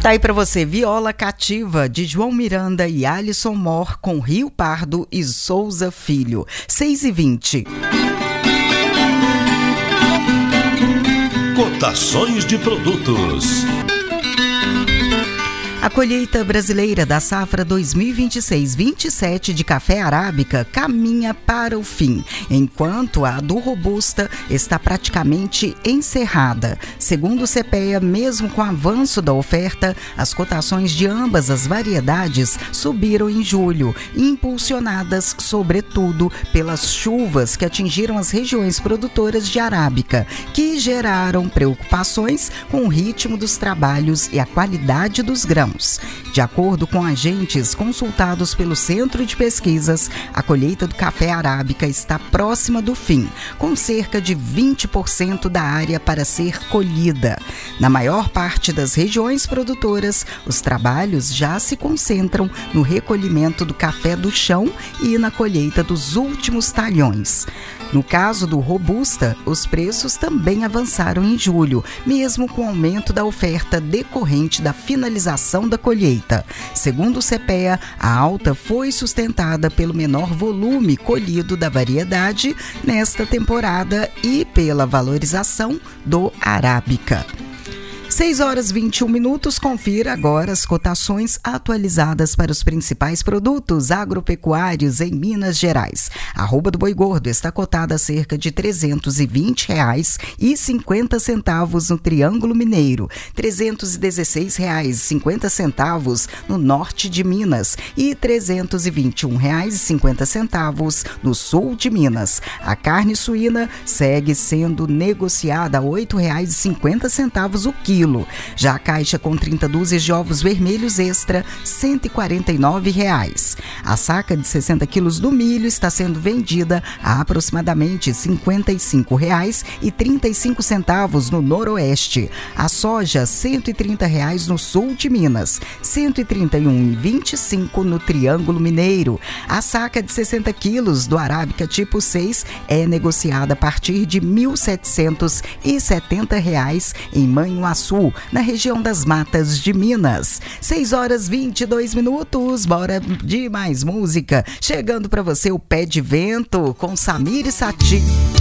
Tá aí pra você, Viola Cativa, de João Miranda e Alisson Mor, com Rio Pardo e Souza Filho. 6h20. Cotações de produtos. A colheita brasileira da safra 2026-27 de café arábica caminha para o fim, enquanto a do robusta está praticamente encerrada. Segundo o CPEA, mesmo com o avanço da oferta, as cotações de ambas as variedades subiram em julho, impulsionadas sobretudo pelas chuvas que atingiram as regiões produtoras de arábica, que geraram preocupações com o ritmo dos trabalhos e a qualidade dos grãos. De acordo com agentes consultados pelo Centro de Pesquisas, a colheita do café arábica está próxima do fim, com cerca de 20% da área para ser colhida. Na maior parte das regiões produtoras, os trabalhos já se concentram no recolhimento do café do chão e na colheita dos últimos talhões. No caso do robusta, os preços também avançaram em julho, mesmo com o aumento da oferta decorrente da finalização da colheita. Segundo o CPEA, a alta foi sustentada pelo menor volume colhido da variedade nesta temporada e pela valorização do arábica. 6h21, confira agora as cotações atualizadas para os principais produtos agropecuários em Minas Gerais. A arroba do boi gordo está cotada a cerca de R$ 320,50 no Triângulo Mineiro, R$ 316,50 no norte de Minas e R$ 321,50 no sul de Minas. A carne suína segue sendo negociada a R$ 8,50 o quilo. Já a caixa com 30 dúzias de ovos vermelhos extra, R$ 149,00. A saca de 60 quilos do milho está sendo vendida a aproximadamente R$ 55,35 no noroeste. A soja, R$ 130,00 no sul de Minas, R$ 131,25 no Triângulo Mineiro. A saca de 60 quilos do arábica tipo 6 é negociada a partir de R$ 1.770 em Manhuaçu, na região das Matas de Minas. 6h22, bora de mais música. Chegando para você o Pé de Vento com Samir e Sati.